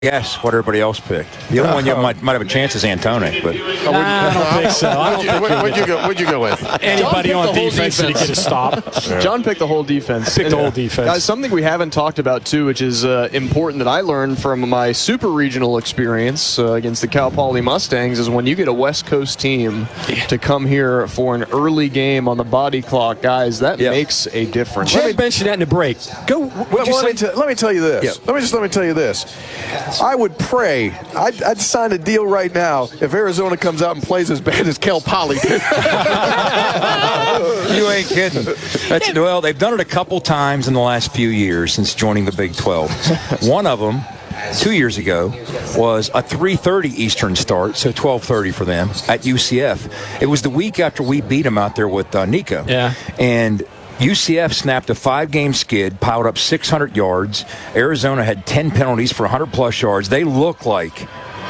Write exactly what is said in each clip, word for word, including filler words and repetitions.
guess what everybody else picked. The only one you might, might have a chance is Antone, but nah, I don't think so. I don't think what'd, you go, what'd you go with? Anybody on defense to get a stop. Yeah. John picked the whole defense. I picked the whole defense. Guys, something we haven't talked about too, which is uh, important that I learned from my super regional experience uh, against the Cal Poly Mustangs, is when you get a West Coast team yeah. to come here for an early game on the body clock, guys, that yeah. makes a difference. Let me mention that in the break. Go. Well, well, let, me t- let me tell you this. Yeah. Let me just let me tell you this. I would pray. I'd, I'd sign a deal right now if Arizona comes out and plays as bad as Cal Poly did. You ain't kidding. That's, well, they've done it a couple times in the last few years since joining the Big twelve. One of them, two years ago, was a three thirty Eastern start, so twelve thirty for them at U C F. It was the week after we beat them out there with uh, Nico. Yeah. And U C F snapped a five-game skid, piled up six hundred yards. Arizona had ten penalties for one hundred plus yards. They look like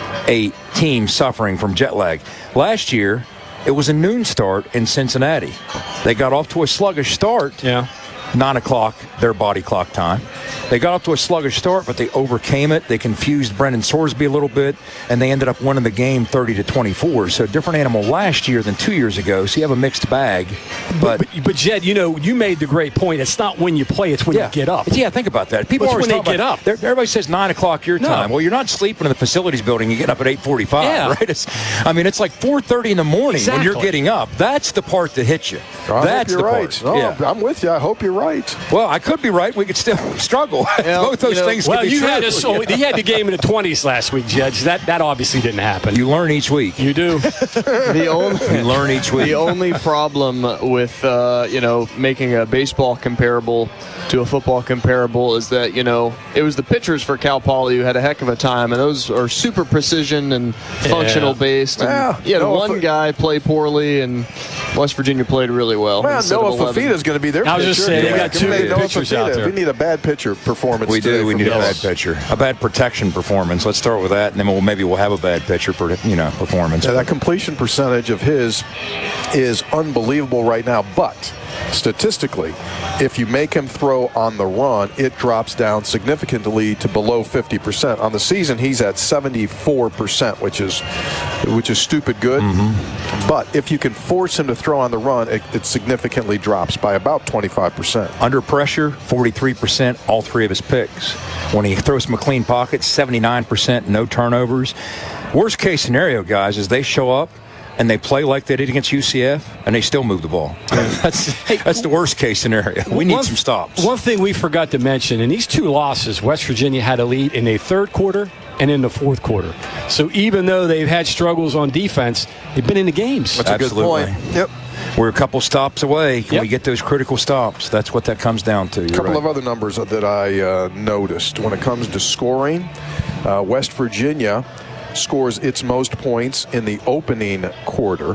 a team suffering from jet lag. Last year, it was a noon start in Cincinnati. They got off to a sluggish start. Yeah. nine o'clock, their body clock time. They got off to a sluggish start, but they overcame it. They confused Brendan Sorsby a little bit, and they ended up winning the game thirty to twenty-four. So different animal last year than two years ago. So you have a mixed bag. But, but, but, but Jed, you know, you made the great point. It's not when you play, it's when yeah. you get up. Yeah, think about that. People it's always when talk they get about, up. Everybody says nine o'clock your time. No. Well, you're not sleeping in the facilities building. You get up at eight forty-five, yeah. right? It's, I mean, it's like four thirty in the morning exactly. when you're getting up. That's the part that hits you. I That's hope you're the right. part. No, yeah. I'm with you. I hope you're right. Well, I could be right. We could still struggle. Yeah, Both those you know, things well, could be you true. had a, so you had the game in the twenties last week, Judge. That that obviously didn't happen. You learn each week. You do. The only You learn each week. The only problem with uh, you know making a baseball comparable to a football comparable is that you know it was the pitchers for Cal Poly who had a heck of a time, and those are super precision and functional yeah. based. And yeah, you had Noah one F- guy play poorly, and West Virginia played really well. Well, Noah Fafita is going to be their I was pitcher. just saying, they got Give two me good Noah pitchers Fafita. out there. We need a bad pitcher performance. We do. We from need a bad Dallas. pitcher, a bad protection performance. Let's start with that, and then we'll maybe we'll have a bad pitcher, per, you know, performance. Yeah, that completion percentage of his is unbelievable right now. But statistically, if you make him throw on the run, it drops down significantly to below fifty percent. On the season, he's at seventy-four percent, which is which is stupid good. Mm-hmm. But if you can force him to throw on the run, it, it significantly drops by about twenty-five percent. Under pressure, forty-three percent, all three of his picks. When he throws from a clean pocket, seventy-nine percent, no turnovers. Worst case scenario, guys, is they show up and they play like they did against U C F, and they still move the ball. that's that's the worst case scenario. We need one, some stops. One thing we forgot to mention, in these two losses, West Virginia had a lead in the third quarter and in the fourth quarter. So even though they've had struggles on defense, they've been in the games. That's Absolutely. a good point. Yep. We're a couple stops away. Can Yep. we get those critical stops? That's what that comes down to. A couple right. of other numbers that I uh, noticed when it comes to scoring. Uh, West Virginia scores its most points in the opening quarter,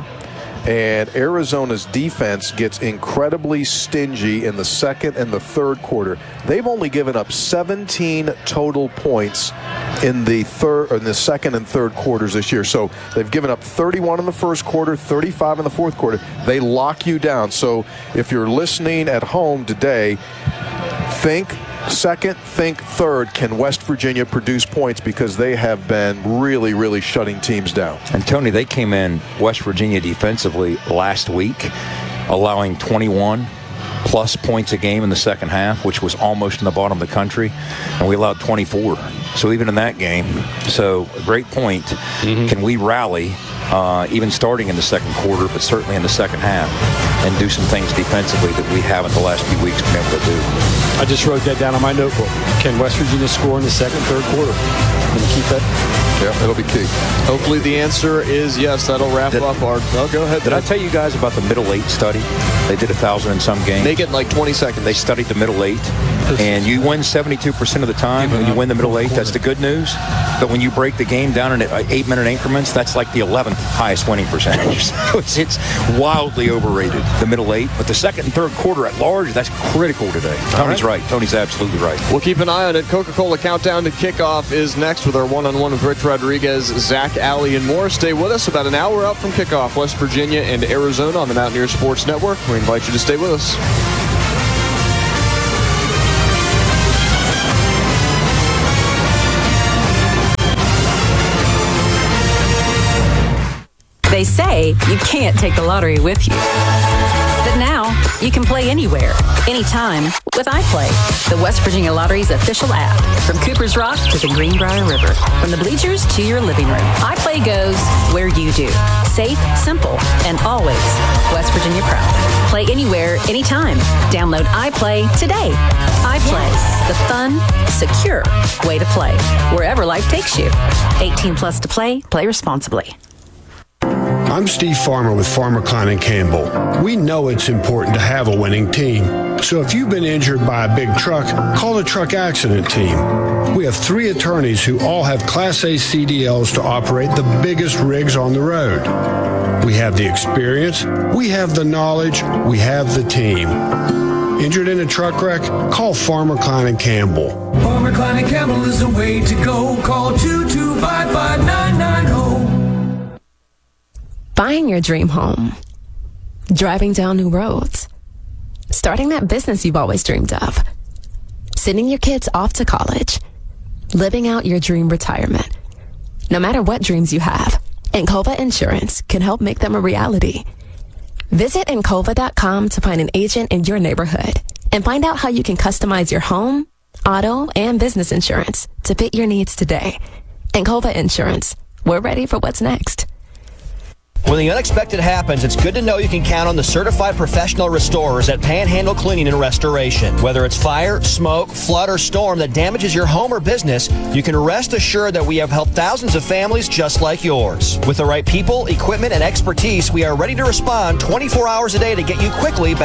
and Arizona's defense gets incredibly stingy in the second and the third quarter. They've only given up seventeen total points in the third, in the second and third quarters this year. So they've given up thirty-one in the first quarter, thirty-five in the fourth quarter. They lock you down. So if you're listening at home today, think second, think third. Can West Virginia produce points, because they have been really, really shutting teams down. And Tony, they came in West Virginia defensively last week, allowing twenty-one plus points a game in the second half, which was almost in the bottom of the country, and we allowed twenty-four. So even in that game, so a great point. Mm-hmm. Can we rally, uh, even starting in the second quarter, but certainly in the second half, and do some things defensively that we haven't the last few weeks been able to do? I just wrote that down on my notebook. Can West Virginia score in the second, third quarter? Can you keep that? Yeah, it'll be key. Hopefully the answer is yes. That'll wrap Did, up our. Oh, go ahead. Did I tell you guys about the middle eight study? They did a thousand in some games. Make it in like twenty seconds. They studied the middle eight, and you win seventy-two percent of the time when you win the middle eight. That's the good news. But when you break the game down in eight-minute increments, that's like the eleventh highest winning percentage. So it's, it's wildly overrated, the middle eight. But the second and third quarter at large, that's critical today. Tony's right. right. Tony's absolutely right. We'll keep an eye on it. Coca-Cola Countdown to Kickoff is next with our one-on-one with Rich Rodriguez, Zach Alley, and more. Stay with us. About an hour out from kickoff, West Virginia and Arizona on the Mountaineer Sports Network. We invite you to stay with us. They say you can't take the lottery with you. But now, you can play anywhere, anytime with iPlay, the West Virginia Lottery's official app. From Cooper's Rock to the Greenbrier River, from the bleachers to your living room, iPlay goes where you do. Safe, simple, and always West Virginia proud. Play anywhere, anytime. Download iPlay today. iPlay, the fun, secure way to play, wherever life takes you. eighteen plus to play. Play responsibly. I'm Steve Farmer with Farmer Klein and Campbell. We know it's important to have a winning team. So if you've been injured by a big truck, call the truck accident team. We have three attorneys who all have Class A C D Ls to operate the biggest rigs on the road. We have the experience, we have the knowledge, we have the team. Injured in a truck wreck? Call Farmer Klein and Campbell. Farmer Klein and Campbell is the way to go. Call two two five five nine nine zero. Buying your dream home, driving down new roads, starting that business you've always dreamed of, sending your kids off to college, living out your dream retirement. No matter what dreams you have, Encova Insurance can help make them a reality. Visit Encova dot com to find an agent in your neighborhood and find out how you can customize your home, auto, and business insurance to fit your needs today. Encova Insurance. We're ready for what's next. When the unexpected happens, it's good to know you can count on the certified professional restorers at Panhandle Cleaning and Restoration. Whether it's fire, smoke, flood, or storm that damages your home or business, you can rest assured that we have helped thousands of families just like yours. With the right people, equipment, and expertise, we are ready to respond twenty-four hours a day to get you quickly back